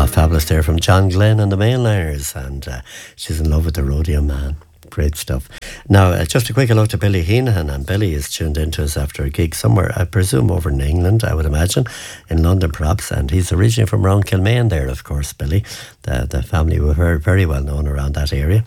Fabulous there from John Glenn and the Mainliners, and she's in love with the rodeo man. Great stuff. Now, just a quick hello to Billy Heenan, and Billy is tuned into us after a gig somewhere, I presume over in England, I would imagine, in London perhaps, and he's originally from around Kilmaine there, of course, Billy. The family were very, very well known around that area.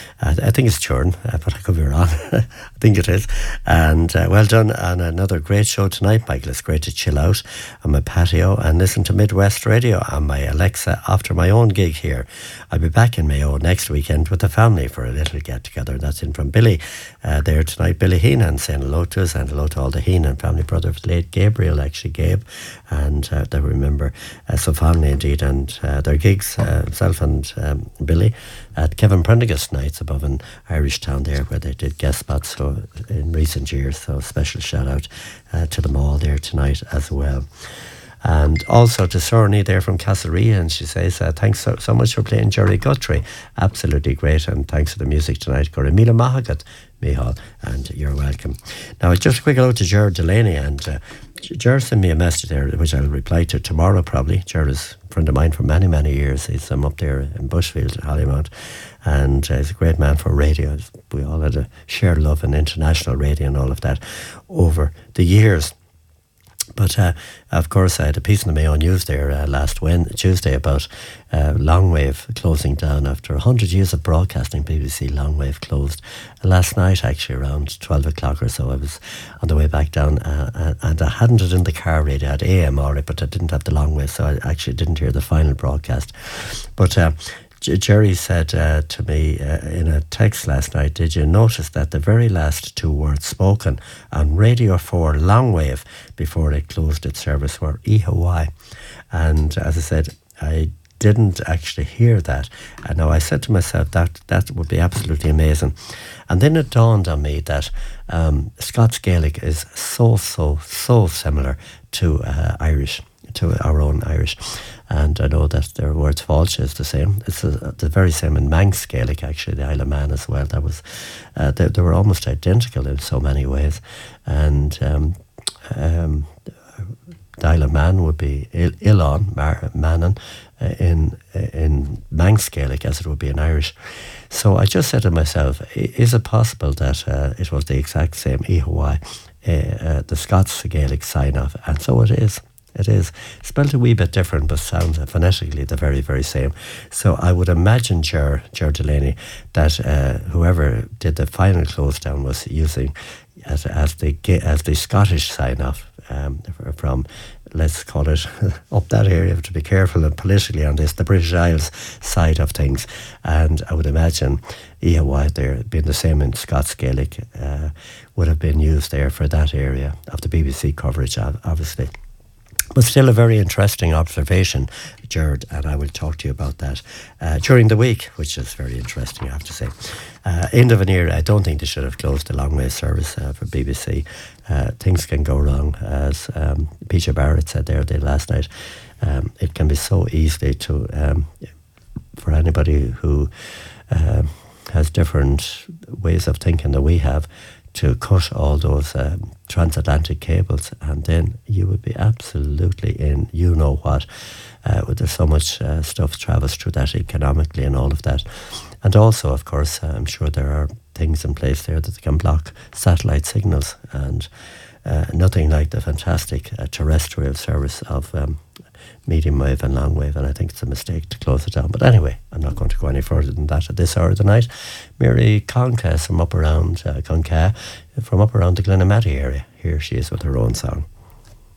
I think it's Churn, but I could be wrong. I think it is. And well done on another great show tonight, Michael. It's great to chill out on my patio and listen to Midwest Radio on my Alexa after my own gig here. I'll be back in Mayo next weekend with the family for a little get-together. That's in from Billy there tonight. Billy Heenan saying hello to us, and hello to all the Heenan family, brother of the late Gabriel, actually, Gabe, and they remember so fondly indeed, and their gigs, himself and Billy, at Kevin Prendergast nights above in Irish Town there, where they did guest spots so in recent years. So special shout out to them all there tonight as well. And also to Sorny there from Castlerea, and she says, thanks so much for playing Jerry Guthrie. Absolutely great, and thanks for the music tonight. Go to Mila Mahagat, Mihal, and you're welcome. Now, just a quick hello to Gerard Delaney, and Gerard sent me a message there, which I'll reply to tomorrow probably. Gerard is a friend of mine for many, many years. He's up there in Bushfield, Hollymount, and he's a great man for radio. We all had a shared love in international radio and all of that over the years. But of course, I had a piece in the Mayo News there last Tuesday about Longwave closing down after 100 years of broadcasting. BBC Longwave closed last night, actually around 12 o'clock or so. I was on the way back down, and I hadn't it in the car radio. I had AM already, but I didn't have the Longwave, so I actually didn't hear the final broadcast. But Jerry said to me in a text last night, did you notice that the very last two words spoken on Radio 4 Longwave before it closed its service were E-Hawaii? And as I said, I didn't actually hear that. And now I said to myself that would be absolutely amazing. And then it dawned on me that Scots Gaelic is so similar to Irish, to our own Irish. And I know that their words Fáilte is the same. It's the very same in Manx Gaelic, actually, the Isle of Man as well. That was they were almost identical in so many ways. And the Isle of Man would be Ilan, Manon, in Manx Gaelic, as it would be in Irish. So I just said to myself, is it possible that it was the exact same E-Hawaii, the Scots Gaelic sign-off? And so it is. It is. Spelled a wee bit different, but sounds phonetically the very, very same. So I would imagine, Ger Delaney, that whoever did the final close down was using as the Scottish sign-off from, let's call it, up that area. You have to be careful and politically on this, the British Isles side of things. And I would imagine E-Hawaii there, being the same in Scots Gaelic, would have been used there for that area of the BBC coverage, obviously. But still a very interesting observation, Gerard, and I will talk to you about that during the week, which is very interesting, I have to say. End of an era, I don't think they should have closed the Longwave service for BBC. Things can go wrong, as Peter Barrett said there last night. It can be so easily for anybody who has different ways of thinking than we have, to cut all those transatlantic cables, and then you would be absolutely in you-know-what. There's so much stuff travels through that economically and all of that. And also, of course, I'm sure there are things in place there that can block satellite signals, and nothing like the fantastic terrestrial service of medium wave and long wave, and I think it's a mistake to close it down. But anyway, I'm not going to go any further than that at this hour of the night. Mary Conca from up around the Glenamaddy area. Here she is with her own song.